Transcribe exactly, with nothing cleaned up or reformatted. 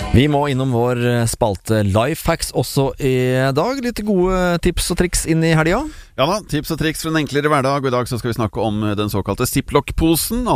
Vi må innom vår spalte Lifehacks også i dag. Litt gode tips og triks inn i helga. Ja da, tips og triks for en enklere hverdag. Og i dag så skal vi snakke om den såkalte Ziploc-posen.